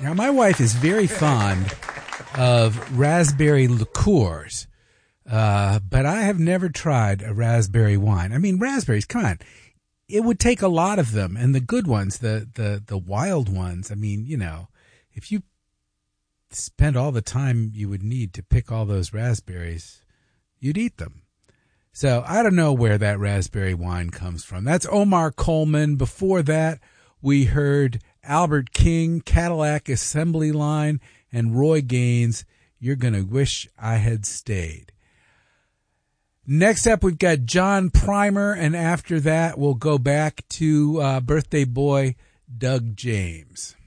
Now, my wife is very fond of raspberry liqueurs, but I have never tried a raspberry wine. I mean, raspberries, come on. It would take a lot of them, and the good ones, the wild ones. I mean, you know, if you spent all the time you would need to pick all those raspberries, you'd eat them. So I don't know where that raspberry wine comes from. That's Omar Coleman. Before that, we heard Albert King, Cadillac Assembly Line, and Roy Gaines, You're Gonna Wish I Had Stayed. Next up, we've got John Primer, and after that, we'll go back to birthday boy Doug James.